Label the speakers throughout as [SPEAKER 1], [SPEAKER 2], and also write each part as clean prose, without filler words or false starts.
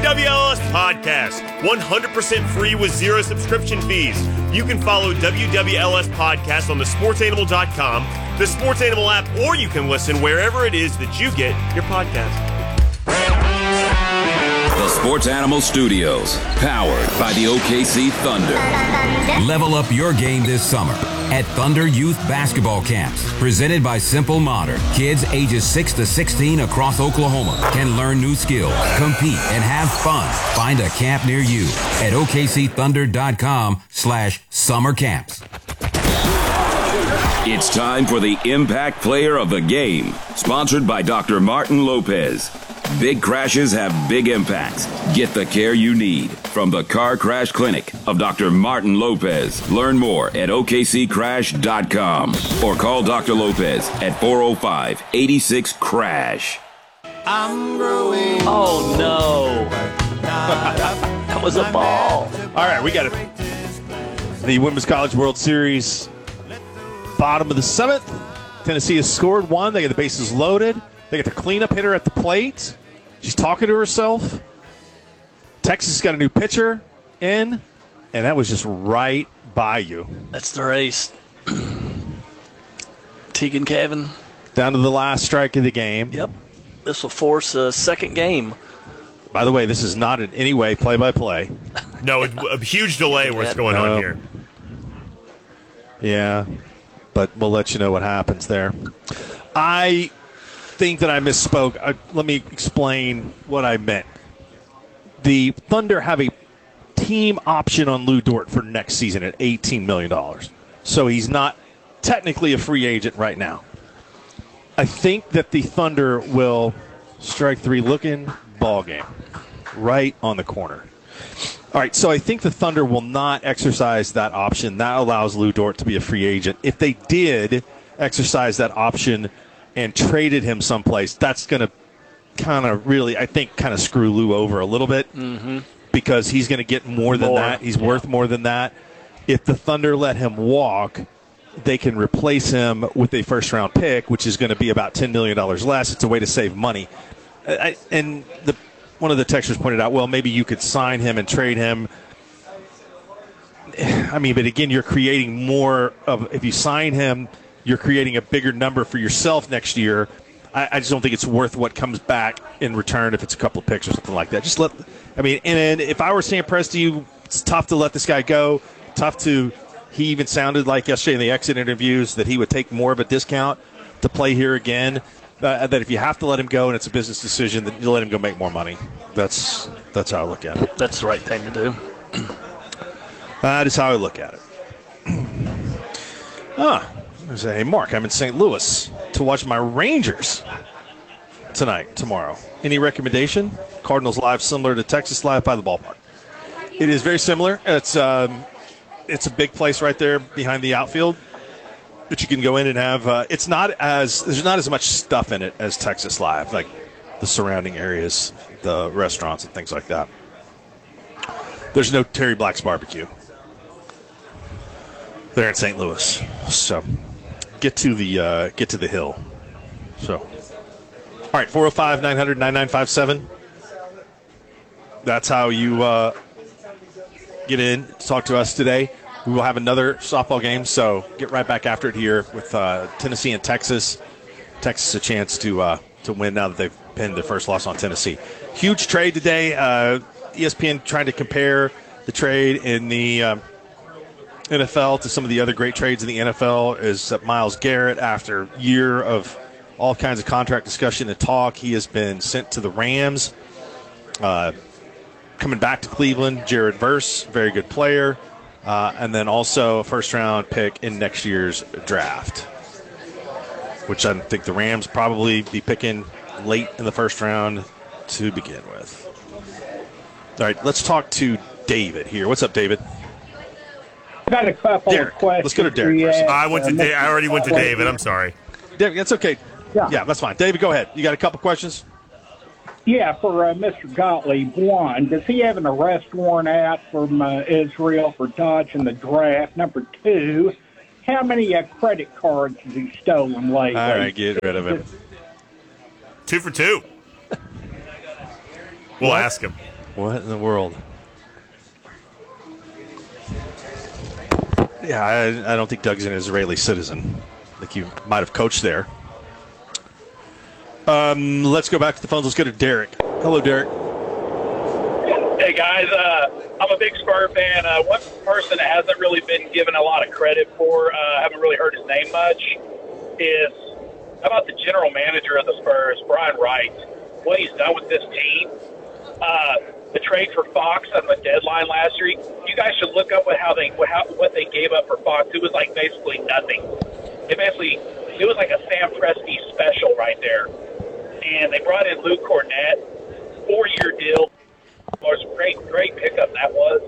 [SPEAKER 1] WWLS Podcast, 100% free with 0 subscription fees. You can follow WWLS Podcast on thesportsanimal.com, the Sports Animal app, or you can listen wherever it is that you get your podcast.
[SPEAKER 2] The Sports Animal Studios, powered by the OKC Thunder. Level up your game this summer at Thunder Youth Basketball Camps. Presented by Simple Modern. Kids ages 6 to 16 across Oklahoma can learn new skills, compete, and have fun. Find a camp near you at OKCThunder.com/summer camps. It's time for the Impact Player of the Game, sponsored by Dr. Martin Lopez. Big crashes have big impacts. Get the care you need from the Car Crash Clinic of Dr. Martin Lopez. Learn more at OKCCrash.com or call Dr. Lopez at 405-86-CRASH.
[SPEAKER 3] I'm growing.
[SPEAKER 4] Oh, no. That was a ball.
[SPEAKER 5] All right, we got it. The Women's College World Series, bottom of the 7th. Tennessee has scored 1. They get the bases loaded. They get the cleanup hitter at the plate. She's talking to herself. Texas got a new pitcher in, and that was just right by you.
[SPEAKER 4] That's the race. Tegan Cavan.
[SPEAKER 5] Down to the last strike of the game.
[SPEAKER 4] Yep. This will force a second game.
[SPEAKER 5] By the way, this is not in any way play-by-play.
[SPEAKER 1] No, a huge delay what's going on here.
[SPEAKER 5] Yeah, but we'll let you know what happens there. I think that I misspoke. Let me explain what I meant. The Thunder have a team option on Lou Dort for next season at $18 million. So he's not technically a free agent right now. I think that the Thunder will strike three looking ball game right on the corner. All right, so I think the Thunder will not exercise that option. That allows Lou Dort to be a free agent. If they did exercise that option and traded him someplace, that's going to kind of really, I think, kind of screw Lou over a little bit because he's going to get more than that. He's worth more than that. If the Thunder let him walk, they can replace him with a first-round pick, which is going to be about $10 million less. It's a way to save money. One of the texters pointed out, well, maybe you could sign him and trade him. I mean, but again, you're creating more of, if you sign him, you're creating a bigger number for yourself next year. I just don't think it's worth what comes back in return if it's a couple of picks or something like that. And if I were Sam Presti, it's tough to let this guy go. He even sounded like yesterday in the exit interviews that he would take more of a discount to play here again. That if you have to let him go and it's a business decision, then you let him go make more money. That's how I look at it.
[SPEAKER 4] That's the right thing to do.
[SPEAKER 5] That is how I look at it. Hey, Mark, I'm in St. Louis to watch my Rangers tomorrow. Any recommendation? Cardinals Live, similar to Texas Live by the ballpark. It is very similar. It's a big place right there behind the outfield that you can go in and have. There's not as much stuff in it as Texas Live, like the surrounding areas, the restaurants and things like that. There's no Terry Black's barbecue there in St. Louis, so get to the hill. So, all right, 405-900-9957. That's how you get in to talk to us today. We will have another softball game, so get right back after it here with Tennessee and Texas. Texas a chance to win now that they've pinned their first loss on Tennessee. Huge trade today. ESPN trying to compare the trade in the NFL to some of the other great trades in the NFL is that Myles Garrett, after a year of all kinds of contract discussion and talk, he has been sent to the Rams. Coming back to Cleveland, Jared Verse, very good player. And then also a first-round pick in next year's draft, which I think the Rams probably be picking late in the first round to begin with. All right, let's talk to David here. What's up, David?
[SPEAKER 6] I got a couple of questions.
[SPEAKER 5] Let's go to Derek first.
[SPEAKER 1] I already went to David. I'm sorry.
[SPEAKER 5] David, that's okay. Yeah, that's fine. David, go ahead. You got a couple questions?
[SPEAKER 6] Yeah, for Mr. Gottlieb. One, does he have an arrest warrant out from Israel for dodging the draft? Number two, how many credit cards has he stolen lately?
[SPEAKER 5] All right, get rid of him.
[SPEAKER 1] 2 for 2. We'll ask him.
[SPEAKER 5] What in the world? Yeah, I don't think Doug's an Israeli citizen. I think you might have coached there. Let's go back to the phones. Let's go to Derek. Hello, Derek.
[SPEAKER 7] Hey, guys. I'm a big Spur fan. One person that hasn't really been given a lot of credit for, haven't really heard his name much, is how about the general manager of the Spurs, Brian Wright, what he's done with this team. The trade for Fox on the deadline last year, you guys should look up what they gave up for Fox. It was like basically nothing. It was like a Sam Presti special right there. And they brought in Luke Cornett, 4-year deal. It was a great pickup that was.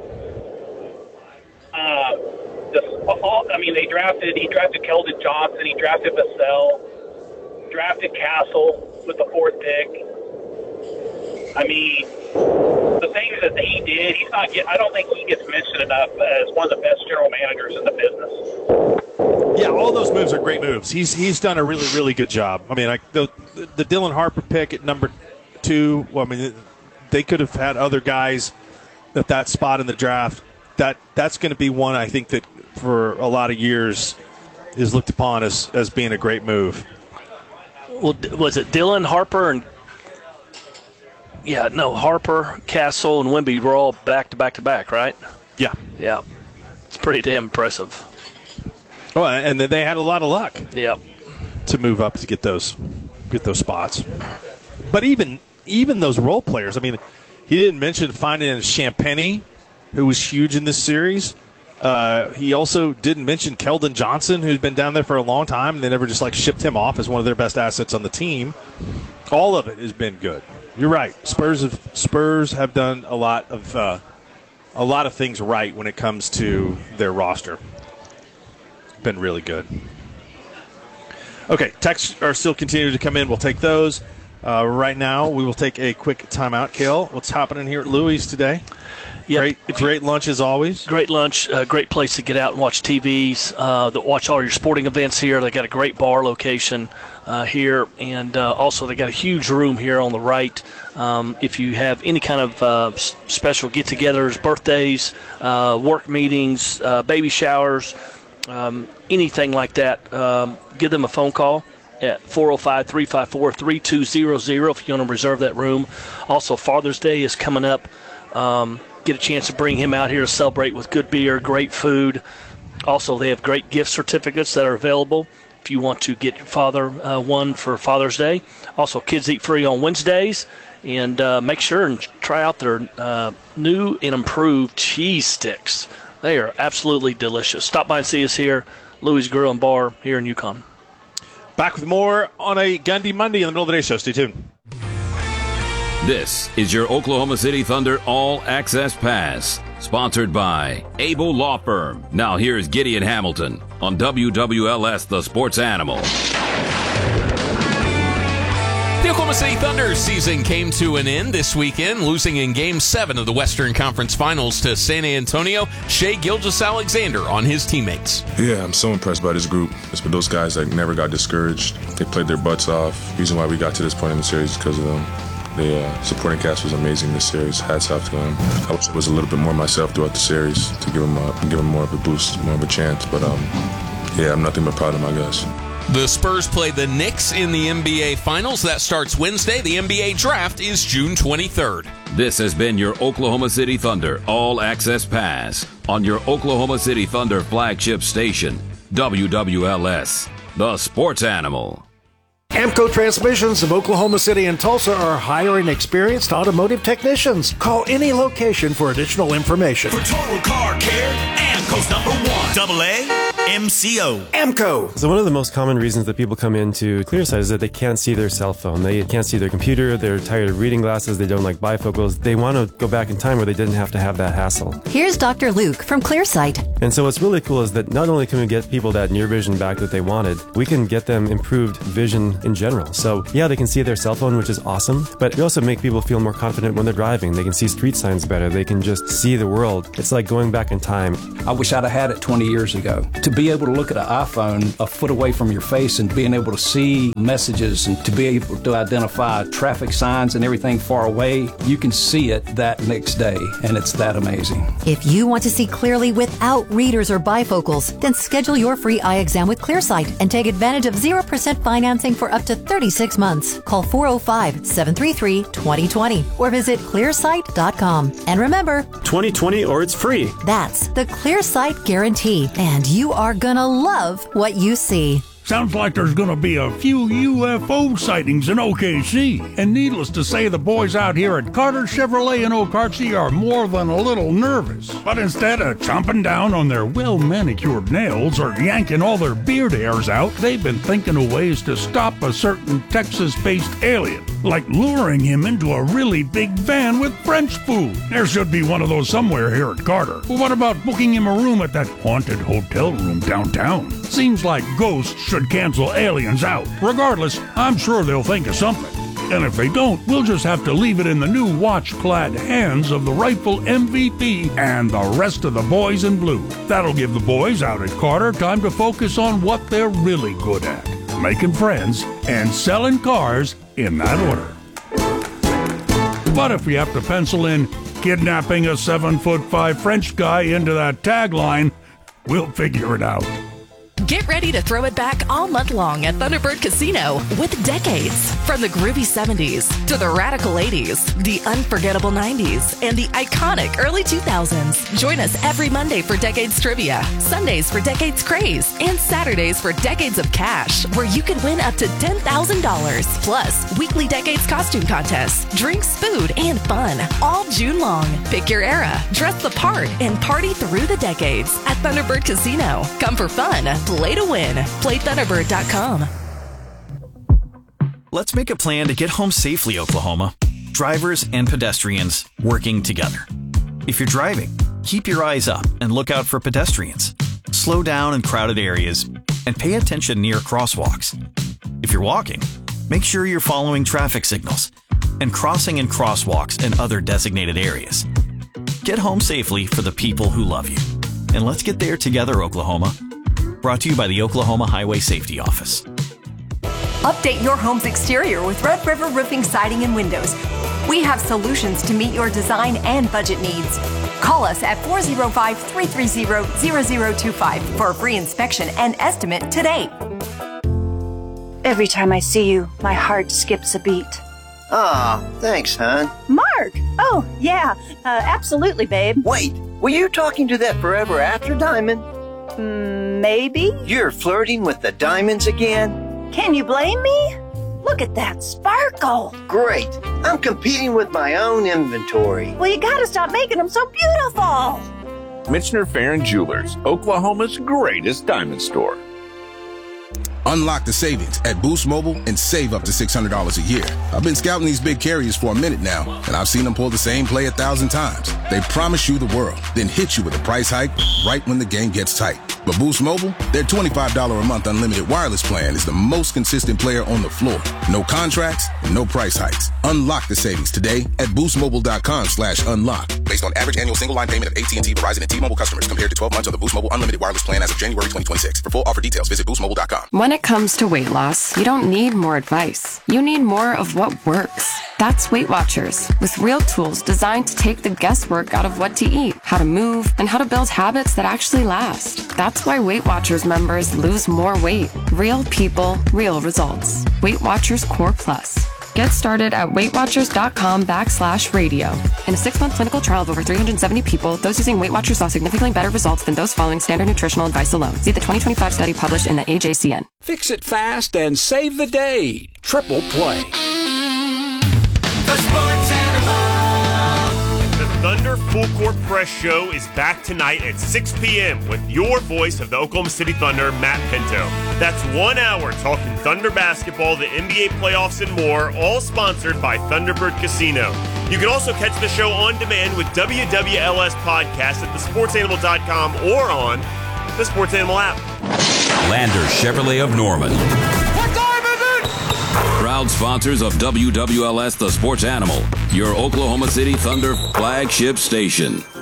[SPEAKER 7] He drafted Keldon Johnson, he drafted Vassell, drafted Castle with the 4th pick. I mean, the things that he did, I don't think he gets mentioned enough as one of the best general managers in the business.
[SPEAKER 5] Yeah, all those moves are great moves. He's done a really, really good job. I mean, the Dylan Harper pick at number 2, well, I mean, they could have had other guys at that spot in the draft. That's going to be one, I think, that for a lot of years is looked upon as being a great move.
[SPEAKER 8] Well, was it Dylan, Harper, and Harper, Castle, and Wemby were all back to back, right?
[SPEAKER 5] Yeah.
[SPEAKER 8] Yeah. It's pretty damn impressive.
[SPEAKER 5] Oh, and they had a lot of luck.
[SPEAKER 8] Yep.
[SPEAKER 5] To move up to get those spots. But even those role players, I mean, he didn't mention finding Champagny, who was huge in this series. He also didn't mention Keldon Johnson, who's been down there for a long time, and they never just shipped him off as one of their best assets on the team. All of it has been good. You're right. Spurs have done a lot of things right when it comes to their roster. Been really good. Okay, texts are still continuing to come in. We'll take those. Right now, we will take a quick timeout. Kale, what's happening here at Louis today?
[SPEAKER 8] Yep.
[SPEAKER 5] Great lunch as always.
[SPEAKER 8] Great lunch, great place to get out and watch TVs, watch all your sporting events here. They got a great bar location here, and also they got a huge room here on the right. If you have any kind of special get-togethers, birthdays, work meetings, baby showers, anything like that, give them a phone call at 405-354-3200 if you want to reserve that room. Also, Father's Day is coming up. Get a chance to bring him out here to celebrate with good beer, great food. Also, they have great gift certificates that are available if you want to get your father one for Father's Day. Also, kids eat free on Wednesdays. And make sure and try out their new and improved cheese sticks. They are absolutely delicious. Stop by and see us here, Louis Grill and Bar here in Yukon.
[SPEAKER 5] Back with more on a Gundy Monday in the middle of the day show. Stay tuned.
[SPEAKER 2] This is your Oklahoma City Thunder All Access Pass, sponsored by Abel Law Firm. Now here's Gideon Hamilton on WWLS, the Sports Animal.
[SPEAKER 9] The Oklahoma City Thunder season came to an end this weekend, losing in Game 7 of the Western Conference Finals to San Antonio. Shai Gilgeous-Alexander on his teammates.
[SPEAKER 10] Yeah, I'm so impressed by this group. It's been those guys that never got discouraged. They played their butts off. The reason why we got to this point in the series is because of them. The supporting cast was amazing this series. Hats off to them. I wish I was a little bit more myself throughout the series to give them more of a boost, more of a chance. But yeah, I'm nothing but proud of my guys.
[SPEAKER 9] The Spurs play the Knicks in the NBA Finals. That starts Wednesday. The NBA Draft is June 23rd.
[SPEAKER 2] This has been your Oklahoma City Thunder All Access Pass on your Oklahoma City Thunder flagship station, WWLS, the Sports Animal.
[SPEAKER 11] Amco Transmissions of Oklahoma City and Tulsa are hiring experienced automotive technicians. Call any location for additional information.
[SPEAKER 12] For total car care, Amco's #1. AAMCO. Amco.
[SPEAKER 13] So one of the most common reasons that people come into Clearsight is that they can't see their cell phone. They can't see their computer. They're tired of reading glasses. They don't like bifocals. They want to go back in time where they didn't have to have that hassle.
[SPEAKER 14] Here's Dr. Luke from Clearsight.
[SPEAKER 13] And so what's really cool is that not only can we get people that near vision back that they wanted, we can get them improved vision in general. So yeah, they can see their cell phone, which is awesome, but we also make people feel more confident when they're driving. They can see street signs better. They can just see the world. It's like going back in time.
[SPEAKER 15] I wish I'd have had it 20 years ago. To be able to look at an iPhone a foot away from your face and being able to see messages and to be able to identify traffic signs and everything far away, you can see it that next day, and it's that amazing.
[SPEAKER 14] If you want to see clearly without readers or bifocals, then schedule your free eye exam with ClearSight and take advantage of 0% financing for up to 36 months. Call 405-733-2020 or visit clearsight.com. And remember,
[SPEAKER 16] 2020 or it's free.
[SPEAKER 14] That's the ClearSight guarantee, and you are gonna love what you see.
[SPEAKER 17] Sounds like there's going to be a few UFO sightings in OKC. And needless to say, the boys out here at Carter Chevrolet in Okarche are more than a little nervous. But instead of chomping down on their well-manicured nails or yanking all their beard hairs out, they've been thinking of ways to stop a certain Texas-based alien, like luring him into a really big van with French food. There should be one of those somewhere here at Carter. But what about booking him a room at that haunted hotel room downtown? Seems like ghosts should cancel aliens out. Regardless, I'm sure they'll think of something. And if they don't, we'll just have to leave it in the new watch-clad hands of the rightful MVP and the rest of the boys in blue. That'll give the boys out at Carter time to focus on what they're really good at: making friends and selling cars in that order. But if we have to pencil in kidnapping a 7'5" French guy into that tagline, we'll figure it out.
[SPEAKER 18] Get ready to throw it back all month long at Thunderbird Casino with decades. From the groovy 70s to the radical 80s, the unforgettable 90s, and the iconic early 2000s. Join us every Monday for Decades Trivia, Sundays for Decades Craze, and Saturdays for Decades of Cash, where you can win up to $10,000. Plus, weekly Decades costume contests, drinks, food, and fun, all June long. Pick your era, dress the part, and party through the decades at Thunderbird Casino. Come for fun. Play to win. PlayThunderbird.com.
[SPEAKER 12] Let's make a plan to get home safely, Oklahoma. Drivers and pedestrians working together. If you're driving, keep your eyes up and look out for pedestrians. Slow down in crowded areas and pay attention near crosswalks. If you're walking, make sure you're following traffic signals and crossing in crosswalks and other designated areas. Get home safely for the people who love you. And let's get there together, Oklahoma. Brought to you by the Oklahoma Highway Safety Office.
[SPEAKER 19] Update your home's exterior with Red River Roofing Siding and Windows. We have solutions to meet your design and budget needs. Call us at 405-330-0025 for a free inspection and estimate today.
[SPEAKER 20] Every time I see you, my heart skips a beat.
[SPEAKER 21] Ah, thanks, hon.
[SPEAKER 20] Mark! Oh, yeah, absolutely, babe.
[SPEAKER 21] Wait, were you talking to that Forever After diamond?
[SPEAKER 20] Maybe?
[SPEAKER 21] You're flirting with the diamonds again?
[SPEAKER 20] Can you blame me? Look at that sparkle.
[SPEAKER 21] Great. I'm competing with my own inventory.
[SPEAKER 20] Well, you gotta stop making them so beautiful.
[SPEAKER 22] Michener Farron Jewelers, Oklahoma's greatest diamond store.
[SPEAKER 23] Unlock the savings at Boost Mobile and save up to $600 a year. I've been scouting these big carriers for a minute now, and I've seen them pull the same play 1,000 times. They promise you the world, then hit you with a price hike right when the game gets tight. But Boost Mobile, their $25 a month unlimited wireless plan is the most consistent player on the floor. No contracts, no price hikes. Unlock the savings today at boostmobile.com/unlock. Based on average annual single line payment of AT&T, Verizon, and T-Mobile customers compared to 12 months of the Boost Mobile unlimited wireless plan as of January 2026. For full offer details, visit boostmobile.com.
[SPEAKER 24] When it comes to weight loss, you don't need more advice. You need more of what works. That's Weight Watchers, with real tools designed to take the guesswork out of what to eat, how to move, and how to build habits that actually last. That's why Weight Watchers members lose more weight. Real people, real results. Weight Watchers Core Plus. Get started at WeightWatchers.com/radio. In a 6-month clinical trial of over 370 people, those using Weight Watchers saw significantly better results than those following standard nutritional advice alone. See the 2025 study published in the AJCN.
[SPEAKER 25] Fix it fast and save the day. Triple Play.
[SPEAKER 12] The Sports Animal.
[SPEAKER 1] The Thunder Full Court Press Show is back tonight at 6 p.m. with your voice of the Oklahoma City Thunder, Matt Pinto. That's 1 hour talking Thunder basketball, the NBA playoffs, and more, all sponsored by Thunderbird Casino. You can also catch the show on demand with WWLS Podcast at thesportsanimal.com or on the Sports Animal app.
[SPEAKER 2] Lander Chevrolet of Norman. Proud sponsors of WWLS The Sports Animal, your Oklahoma City Thunder flagship station.